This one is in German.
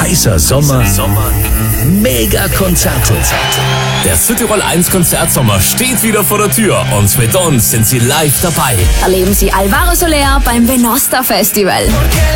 heißer Sommer, Mega-Konzerte. Der Südtirol 1 Konzertsommer steht wieder vor der Tür und mit uns sind Sie live dabei. Erleben Sie Alvaro Soler beim Venosta Festival.